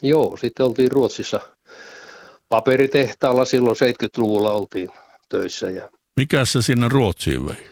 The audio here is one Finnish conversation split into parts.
Joo, sitten oltiin Ruotsissa paperitehtaalla, silloin 70-luvulla oltiin töissä. Ja Mikä se sinne Ruotsiin vei?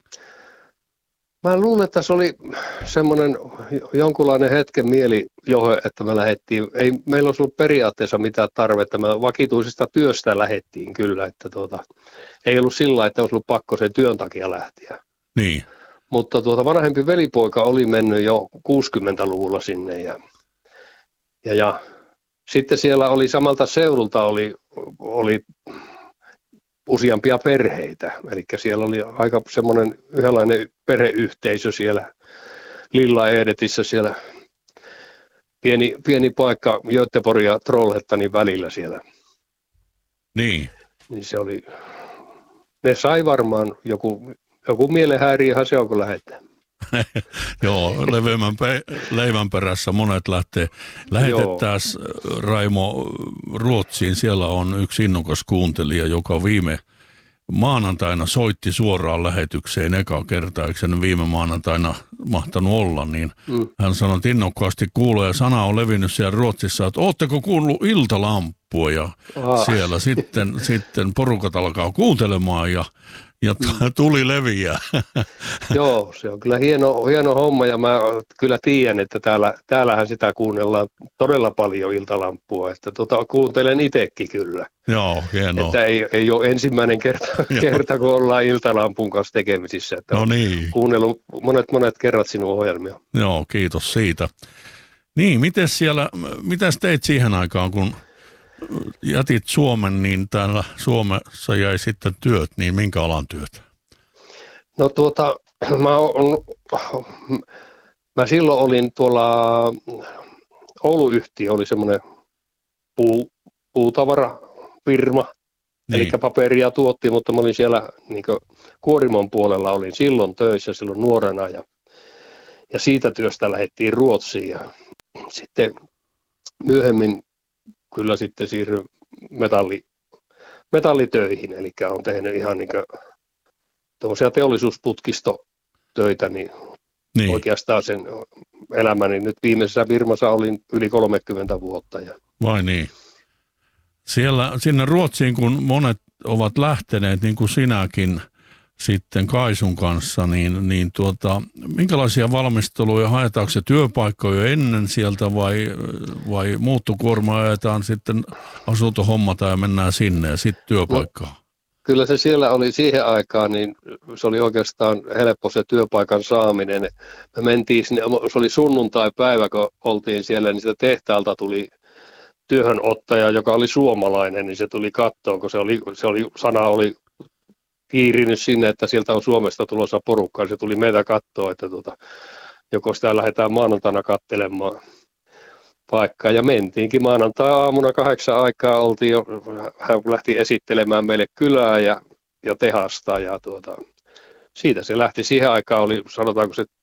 mä luulen, että se oli semmoinen jonkunlainen hetken mielijohe, että me lähdettiin. Ei meillä olisi ollut periaatteessa mitään tarvetta. Me vakituisesta työstä lähdettiin kyllä, että ei ollut sillä, että olisi ollut pakko sen työn takia lähteä. Niin. Mutta vanhempi velipoika oli mennyt jo 60-luvulla sinne ja sitten siellä oli samalta seudulta oli useampia perheitä, eli siellä oli aika semmoinen yhdenlainen perheyhteisö siellä Lilla Edetissä, siellä pieni paikka Göteborg ja Trollhättanin välillä siellä. Niin. Niin se oli, ne sai varmaan joku mielenhäiriöhän se on, kun lähdetään. Joo, leveämmän leivän perässä monet lähtee. Lähetettäisiin Raimo Ruotsiin. Siellä on yksi innokas kuuntelija, joka viime maanantaina soitti suoraan lähetykseen eka kertaa, eikö sen viime maanantaina mahtanut olla, niin hän sanoi, että innokkaasti kuulee ja sana on levinnyt siellä Ruotsissa, että ootteko kuullut Iltalampua ja siellä sitten porukat alkaa kuuntelemaan ja tuli leviää. Joo, se on kyllä hieno homma ja mä kyllä tiedän, että täällähän sitä kuunnellaan todella paljon Iltalampua, että kuuntelen itsekin kyllä. Joo, hienoa. Että ei ole ensimmäinen kerta, kun ollaan Iltalampun kanssa tekemisissä. Että no niin. Kuunnellut monet kerrat sinun ohjelmia. Joo, kiitos siitä. Niin, mitäs teit siihen aikaan, kun jätit Suomen, niin täällä Suomessa jäi sitten työt, niin minkä alan työt? No mä silloin olin tuolla, Oulu-yhtiö oli semmoinen puutavarafirma, niin. Eli paperia tuotti, mutta mä olin siellä niin kuorimon puolella olin silloin töissä silloin nuorena ja siitä työstä lähdettiin Ruotsiin ja sitten myöhemmin kyllä sitten siirryin metallitöihin, eli olen tehnyt ihan niin tuollaisia teollisuusputkistotöitä, niin oikeastaan sen elämäni nyt viimeisessä firmassa olin yli 30 vuotta. Vai niin? Sinne Ruotsiin, kun monet ovat lähteneet, niin kuin sinäkin sitten Kaisun kanssa, niin minkälaisia valmisteluja haetaanko se työpaikkoja ennen sieltä vai muuttokuorma ajetaan sitten asuntohommata ja mennään sinne ja sitten työpaikkaan? No, kyllä se siellä oli siihen aikaan, niin se oli oikeastaan helppo se työpaikan saaminen. Me mentiin sinne, se oli sunnuntai-päivä, kun oltiin siellä, niin sitä tehtaalta tuli työhönottaja, joka oli suomalainen, niin se tuli kattoon, kun sana oli kiirinyt sinne, että sieltä on Suomesta tulossa porukkaa. Se tuli meitä katsoa, että joko sitä lähdetään maanantaina katselemaan paikkaa. Ja mentiinkin maanantai-aamuna 8 aikaa oltiin jo, hän lähti esittelemään meille kylää ja tehasta. Ja siitä se lähti. Siihen aikaan oli, sanotaanko se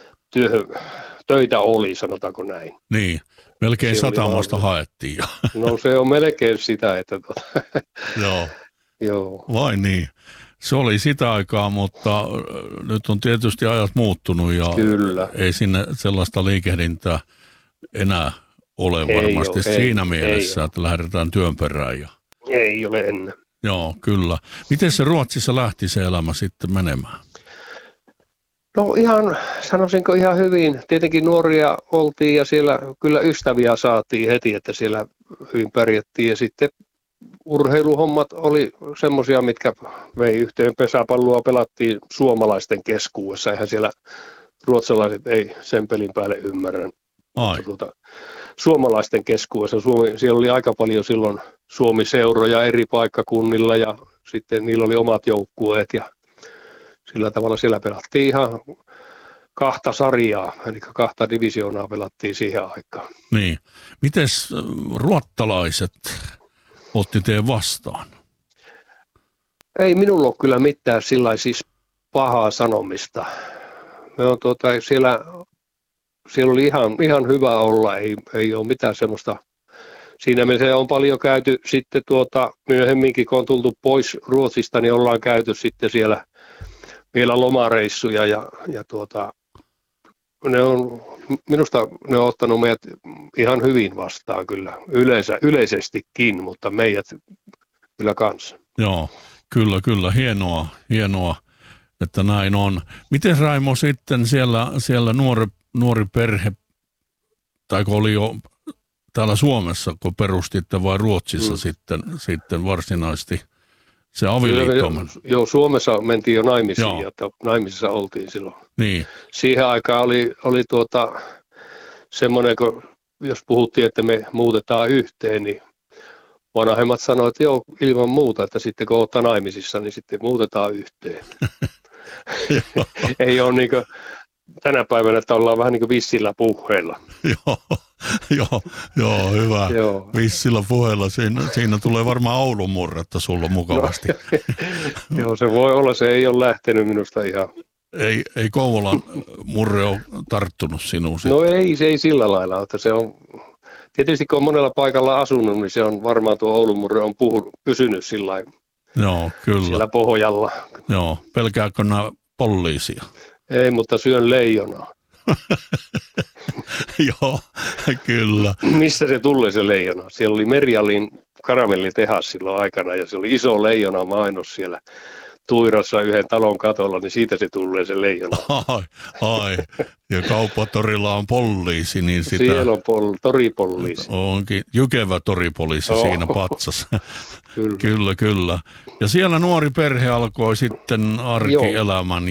töitä oli, sanotaanko näin. Niin, melkein satamasta haettiin. No se on melkein sitä, että Joo. Joo. Vai niin. Se oli sitä aikaa, mutta nyt on tietysti ajat muuttunut ja kyllä. Ei sinne sellaista liikehdintää enää ole varmasti siinä mielessä, että lähdetään työn perään. Ei ole ennen. Joo, kyllä. Miten se Ruotsissa lähti se elämä sitten menemään? No sanoisinko ihan hyvin. Tietenkin nuoria oltiin ja siellä kyllä ystäviä saatiin heti, että siellä hyvin pärjättiin ja sitten urheiluhommat oli semmoisia, mitkä vei yhteen. Pesäpalloa pelattiin suomalaisten keskuudessa. Eihän siellä ruotsalaiset ei sen pelin päälle ymmärrä. Suomalaisten keskuudessa. Siellä oli aika paljon silloin Suomi-seuroja eri paikkakunnilla ja sitten niillä oli omat joukkueet ja sillä tavalla siellä pelattiin ihan 2 sarjaa, eli 2 divisioonaa pelattiin siihen aikaan. Niin. Mites ruottalaiset otti teidän vastaan? Ei minulla ole kyllä mitään sillä siis pahaa sanomista. Me on siellä oli ihan hyvä olla, ei ole mitään semmoista. Siinä mielessä on paljon käyty sitten myöhemminkin, kun on tultu pois Ruotsista, niin ollaan käyty sitten siellä vielä lomareissuja ja minusta ne on ottanut meidät ihan hyvin vastaan kyllä, yleisestikin, mutta meidät kyllä kanssa. Joo, kyllä, hienoa, että näin on. Miten Raimo sitten siellä nuori perhe, tai oli jo täällä Suomessa, kun perustitte vai Ruotsissa sitten varsinaisesti se avioliitto? Joo, Suomessa mentiin jo naimisiin, ja naimisissa oltiin silloin. Niin. Siihen aikaan oli semmoinen, jos puhuttiin, että me muutetaan yhteen, niin vanhemmat sanoivat, että joo, ilman muuta, että sitten kun olette naimisissa, niin sitten muutetaan yhteen. Ei ole niin kuin tänä päivänä, että ollaan vähän niin kuin vissillä puheilla. Joo, hyvä. Joo. Vissillä puheilla. Siinä tulee varmaan Oulun murretta sulla mukavasti. No, joo, se voi olla. Se ei ole lähtenyt minusta ihan. Ei Kouvolan murre ole tarttunut sinuun? No se ei sillä lailla. Että se on, tietysti kun on monella paikalla asunut, niin se on varmaan tuo Oulun murre on pysynyt sillä pohjalla. Joo, pelkääkö nämä poliisia? Ei, mutta syön leijonaa. Joo, kyllä. Missä se tulee se leijona? Siellä oli Merialin karamellitehas silloin aikana ja se oli iso leijona mainos siellä Tuirossa yhden talon katolla, niin siitä se tulee se leijona. Ai. Ja kauppatorilla on poliisi, niin sitä... Siellä on toripoliisi. Onkin jykevä toripoliisi siinä patsassa. Kyllä. Ja siellä nuori perhe alkoi sitten arkielämän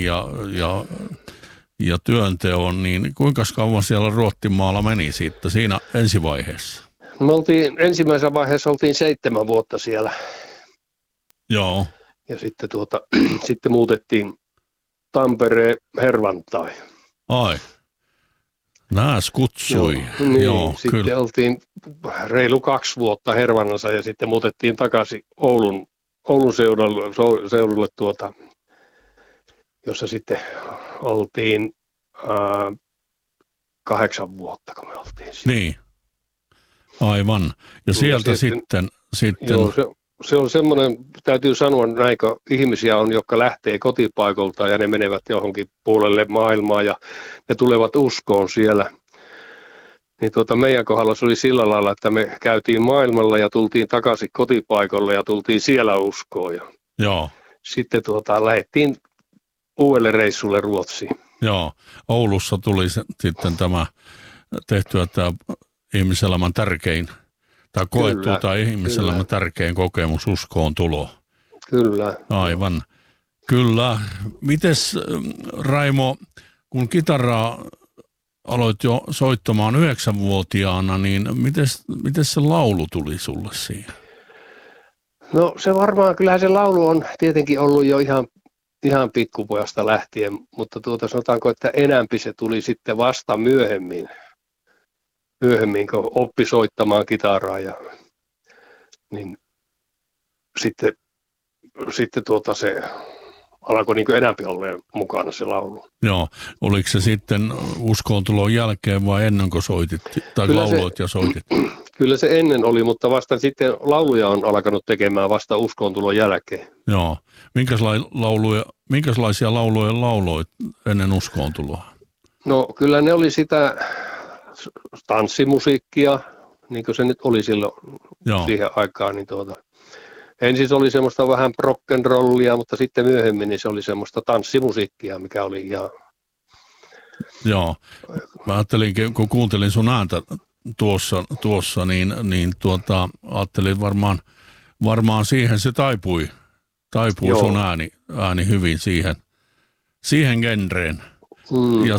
ja työnteon, niin kuinka kauan siellä Ruottimaalla meni siitä siinä ensivaiheessa? Me ensimmäisessä vaiheessa oltiin 7 vuotta siellä. Joo. Ja sitten, sitten muutettiin Tampereen Hervantai. Ai, nääs kutsui. Joo, sitten kyllä. Oltiin reilu 2 vuotta Hervannassa ja sitten muutettiin takaisin Oulun seudulle jossa sitten oltiin 8 vuotta, kun me oltiin siellä. Niin, aivan. Ja sieltä sitten... Joo, se on semmoinen, täytyy sanoa näin, kun ihmisiä on, jotka lähtee kotipaikolta ja ne menevät johonkin puolelle maailmaa ja ne tulevat uskoon siellä. Niin meidän kohdalla se oli sillä lailla, että me käytiin maailmalla ja tultiin takaisin kotipaikalle ja tultiin siellä uskoon. Joo. Sitten lähdettiin uudelle reissulle Ruotsiin. Joo, Oulussa tuli sitten tämä tehtyä tämä ihmiselämän tärkein, tai koettu tai ihmiselämän tärkein kokemus uskoon tulo. Kyllä. Aivan. Kyllä. Mites Raimo, kun kitaraa aloit jo soittamaan 9-vuotiaana, niin miten se laulu tuli sulle siihen? No se varmaan, kyllähän se laulu on tietenkin ollut jo ihan pikkupojasta lähtien, mutta sanotaanko, että enämpi se tuli sitten vasta myöhemmin kun oppi soittamaan kitaraa niin sitten se alkoi niin kuin enämpi olleen mukana se laulu. Joo, oliko se sitten uskoontulon jälkeen vai ennen kuin soitit, tai lauloit ja soitit? Kyllä se ennen oli, mutta vasta sitten lauluja on alkanut tekemään vasta uskoontulon jälkeen. Joo, minkälaisia lauluja lauloit ennen uskoontuloa? No kyllä ne oli sitä tanssimusiikkia, niin kuin se nyt oli silloin siihen aikaan. Niin ensin se oli semmoista vähän rock'n'rollia, mutta sitten myöhemmin niin se oli semmoista tanssimusiikkia, mikä oli ihan... Joo, mä ajattelin, kun kuuntelin sun ääntä tuossa niin ajattelin varmaan siihen se taipui sun ääni hyvin siihen genreen. Ja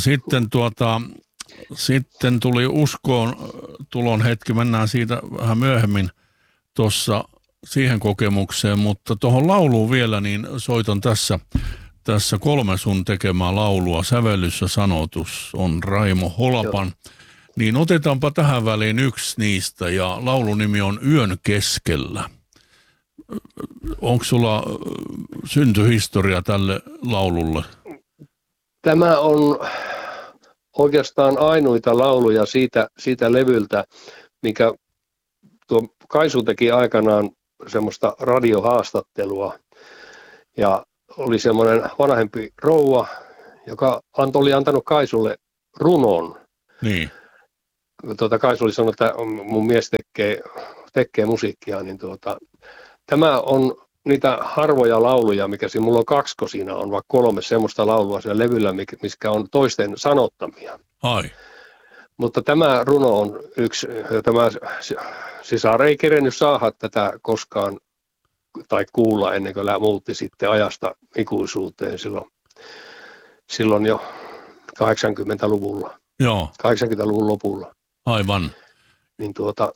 sitten tuli uskoon tulon hetki, mennään siitä vähän myöhemmin tuossa siihen kokemukseen, mutta tuohon lauluun vielä, niin soitan tässä 3 sun tekemää laulua. Sävellys ja sanotus on Raimo Holapan. Niin otetaanpa tähän väliin yksi niistä, ja laulun nimi on Yön keskellä. Onko sulla syntyhistoria tälle laululle? Tämä on oikeastaan ainoita lauluja siitä levyltä, mikä tuo Kaisu teki aikanaan semmoista radiohaastattelua. Ja oli semmoinen vanhempi rouva, joka oli antanut Kaisulle runon. Niin. Kaisu oli sanonut, että mun mies tekee musiikkia, niin tämä on niitä harvoja lauluja, mikä siinä, mulla on 2 siinä on, vaikka 3 semmoista laulua siellä levyllä, mikä on toisten sanottamia. Ai. Mutta tämä runo on yksi, tämä sisar ei kerennyt saada tätä koskaan tai kuulla ennen kuin muutti sitten ajasta ikuisuuteen silloin jo 80-luvulla, Joo, 80-luvun lopulla. aivan. Niin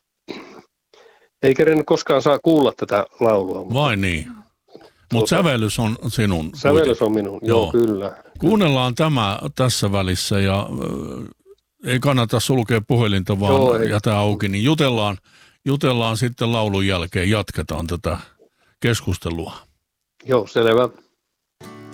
ei kerennyt koskaan saa kuulla tätä laulua. Vai niin. Mutta sävellys on sinun. Sävellys on minun, joo kyllä. Kuunnellaan tämä tässä välissä ja ei kannata sulkea puhelinta, vaan jätä auki, niin jutellaan sitten laulun jälkeen, jatketaan tätä keskustelua. Joo, selvä.